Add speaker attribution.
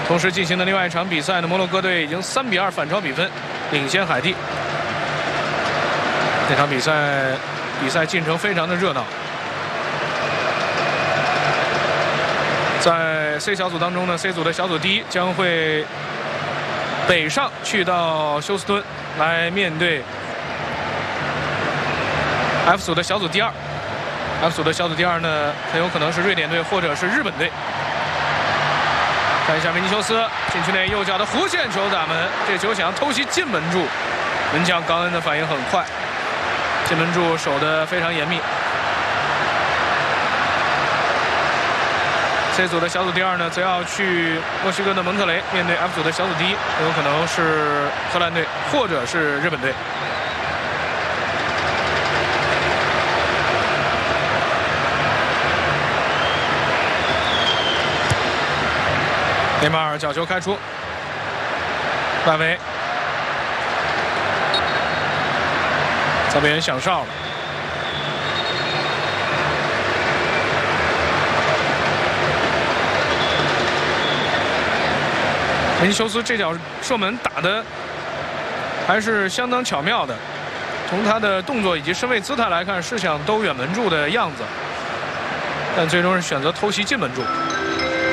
Speaker 1: 同时进行的另外一场比赛呢，摩洛哥队已经3比2反超比分，领先海地。这场比赛进程非常的热闹。在 C 小组当中呢 ，C 组的小组第一将会北上去到休斯敦来面对 F 组的小组第二。F 组的小组第二呢，很有可能是瑞典队或者是日本队。看一下维尼修斯禁区内右脚的弧线球打门，这球想要偷袭进门柱，门将冈恩的反应很快，进门柱守得非常严密。C 组的小组第二呢，则要去墨西哥的蒙特雷面对 F 组的小组第一，很有可能是荷兰队或者是日本队。内马尔角球开出，外围，再被人响哨了。维尼修斯这脚射门打的还是相当巧妙的，从他的动作以及身位姿态来看，是想兜远门柱的样子，但最终是选择偷袭进门柱。